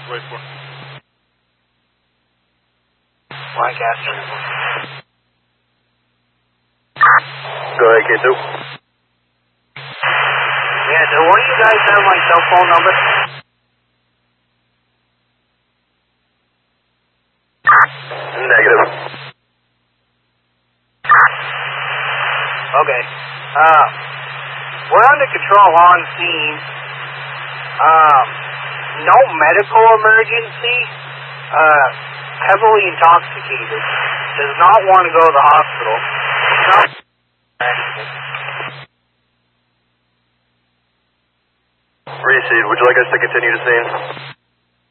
Wait for. Lancaster. Go ahead, K2. Yeah, do one of you guys have my cell phone number? Negative. Okay. We're under control on scene. No medical emergency. Heavily intoxicated. Does not want to go to the hospital. Receive. Would you like us to continue to scene?